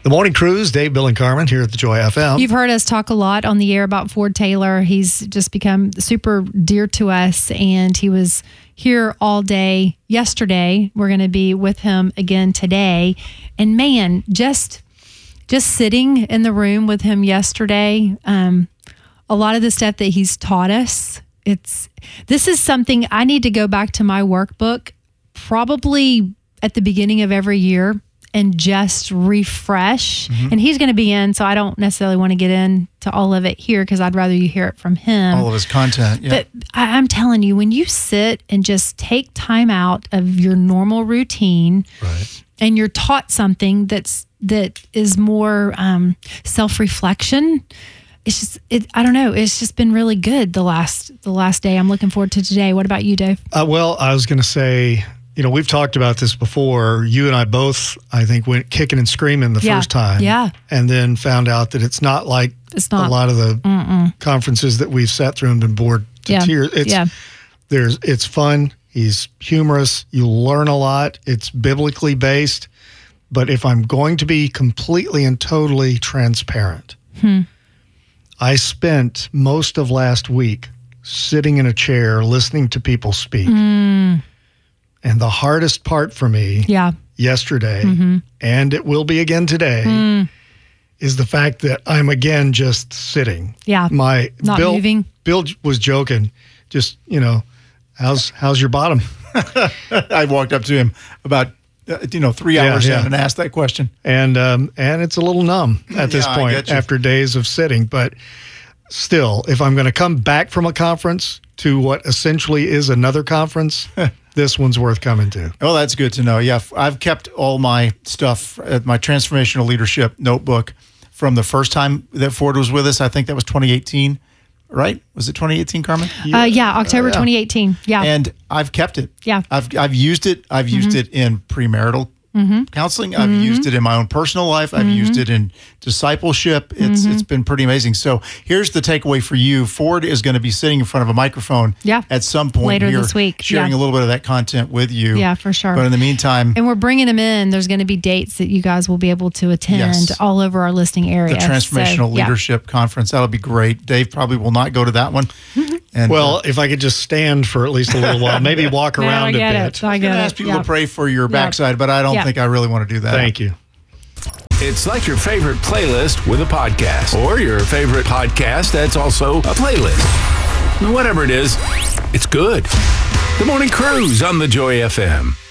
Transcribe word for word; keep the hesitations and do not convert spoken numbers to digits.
The Morning Cruise, Dave, Bill, and Carmen here at the Joy F M. You've heard us talk a lot on the air about Ford Taylor. He's just become super dear to us, and he was here all day yesterday. We're going to be with him again today. And man, just just sitting in the room with him yesterday, um, a lot of the stuff that he's taught us, it's this is something I need to go back to my workbook probably at the beginning of every year and just refresh. Mm-hmm. And he's going to be in, so I don't necessarily want to get into all of it here because I'd rather you hear it from him. All of his content, yeah. But I, I'm telling you, when you sit and just take time out of your normal routine, right, and you're taught something that's that is more um, self-reflection, it's just, it, I don't know, it's just been really good the last the last day. I'm looking forward to today. What about you, Dave? Uh, well, I was going to say, you know, we've talked about this before. You and I both, I think, went kicking and screaming the yeah. first time. Yeah. And then found out that it's not like it's not. a lot of the Mm-mm. conferences that we've sat through and been bored to yeah. tears. It's, yeah. there's, it's fun. He's humorous. You learn a lot. It's biblically based. But if I'm going to be completely and totally transparent, hmm. I spent most of last week sitting in a chair listening to people speak. Mm. And the hardest part for me yeah. yesterday, mm-hmm. and it will be again today, mm. is the fact that I'm again just sitting. Yeah, My not Bill, moving. Bill was joking, just, you know, how's how's your bottom? I walked up to him about, uh, you know, three Yeah, hours yeah. in and asked that question. And um, and it's a little numb at this Yeah, I point get you. after days of sitting. But still, if I'm going to come back from a conference to what essentially is another conference, this one's worth coming to. Well, that's good to know. Yeah, I've kept all my stuff at my transformational leadership notebook from the first time that Ford was with us. I think that was twenty eighteen, right? Was it twenty eighteen, Carmen? Yeah, uh, yeah October uh, yeah. twenty eighteen. Yeah. And I've kept it. Yeah. I've I've used it. I've used Mm-hmm. it in premarital mm-hmm. counseling. I've mm-hmm. used it in my own personal life. I've mm-hmm. used it in discipleship. It's mm-hmm. it's been pretty amazing. So here's the takeaway for you. Ford is going to be sitting in front of a microphone yeah. at some point later here, this week, sharing yeah. a little bit of that content with you. Yeah, for sure. But in the meantime, and we're bringing them in. There's going to be dates that you guys will be able to attend Yes. all over our listing area. the Transformational So, yeah. Leadership Conference, that'll be great. Dave probably will not go to that one. And Well, uh, if I could just stand for at least a little while, maybe walk No, I around a get bit. it. I I'm get going to it. ask people Yeah. to pray for your Yeah. backside, but I don't Yeah. think I really want to do that. Thank you. It's like your favorite playlist with a podcast, or your favorite podcast that's also a playlist. Whatever it is, it's good. The Morning Cruise on the Joy F M.